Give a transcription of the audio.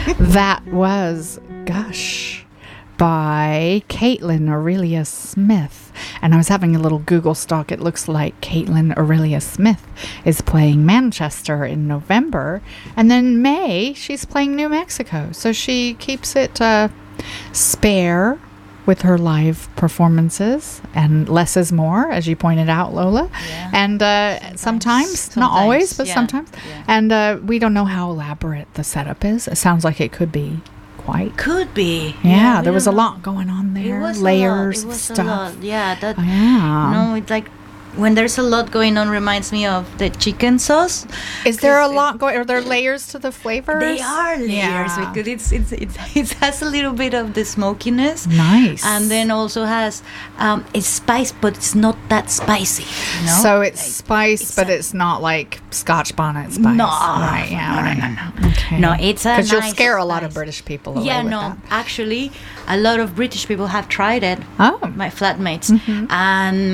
That was Gush by Caitlin Aurelia Smith. And I was having a little Google stalk. It looks like Caitlin Aurelia Smith is playing Manchester in November. And then May, she's playing New Mexico. So she keeps it spare with her live performances, and less is more, as you pointed out, Lola. Yeah. And sometimes, not always, but sometimes. Yeah. And we don't know how elaborate the setup is. It sounds like it could be quite. Could be. Yeah, there was a lot going on there. It was layers of stuff. stuff. A lot. Yeah, that. It's like when there's a lot going on, reminds me of the chicken sauce. Is there a lot going? Are there layers to the flavors? They are layers because it has a little bit of the smokiness. Nice. And then also has it's spice, but it's not that spicy. So it's spice, but it's not like Scotch bonnet spice. No, right? Yeah, no. Okay. No, it's a because nice you'll scare a spice. lot of British people away Yeah, with no, that. actually, a lot of British people have tried it. Oh, My flatmates and.